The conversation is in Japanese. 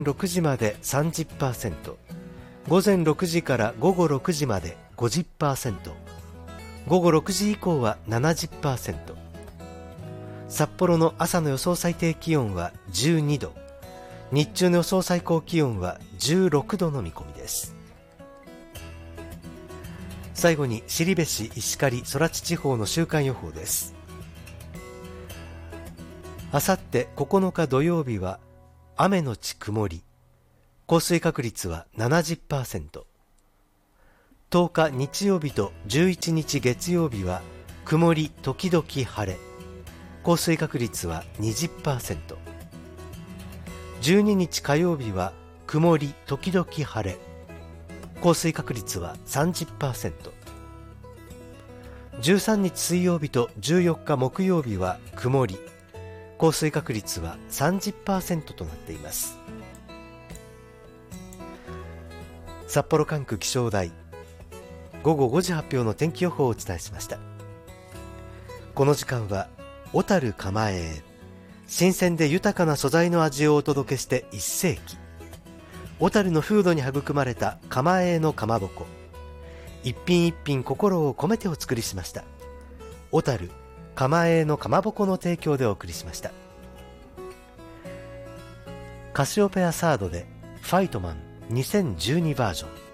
6時まで 30%、午前6時から午後6時まで 50%、午後6時以降は 70%。 札幌の朝の予想最低気温は12度、日中の予想最高気温は16度の見込みです。最後に後志、石狩、空知地方の週間予報です。あさって9日土曜日は雨のち曇り、降水確率は 70%。 10日日曜日と11日月曜日は曇り時々晴れ、降水確率は 20%。 12日火曜日は曇り時々晴れ、降水確率は 30%。 13日水曜日と14日木曜日は曇り、降水確率は 30% となっています。札幌管区気象台、午後5時発表の天気予報をお伝えしました。この時間は小樽蒲江、新鮮で豊かな素材の味をお届けして1世紀、小樽の風土に育まれた蒲江のかまぼこ、一品一品心を込めてお作りしました小樽蒲江のかまぼこの提供でお送りしました。カシオペアサードでファイトマン2012バージョン。